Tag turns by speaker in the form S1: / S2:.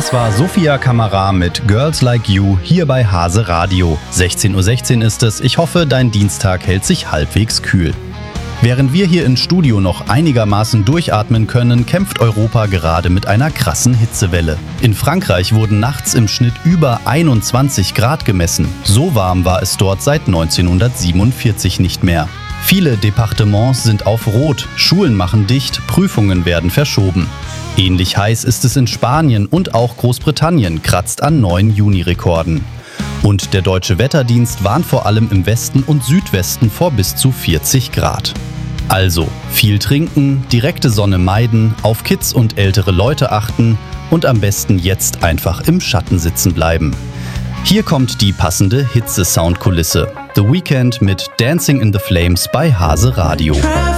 S1: Das war Sophia Kamara mit Girls Like You hier bei Hase Radio. 16:16 Uhr ist es. Ich hoffe, dein Dienstag hält sich halbwegs kühl. Während wir hier im Studio noch einigermaßen durchatmen können, kämpft Europa gerade mit einer krassen Hitzewelle. In Frankreich wurden nachts im Schnitt über 21 Grad gemessen. So warm war es dort seit 1947 nicht mehr. Viele Departements sind auf Rot, Schulen machen dicht, Prüfungen werden verschoben. Ähnlich heiß ist es in Spanien und auch Großbritannien kratzt an neuen Juni-Rekorden. Und der Deutsche Wetterdienst warnt vor allem im Westen und Südwesten vor bis zu 40 Grad. Also viel trinken, direkte Sonne meiden, auf Kids und ältere Leute achten und am besten jetzt einfach im Schatten sitzen bleiben. Hier kommt die passende Hitze-Soundkulisse. The Weeknd mit Dancing in the Flames bei Hase Radio.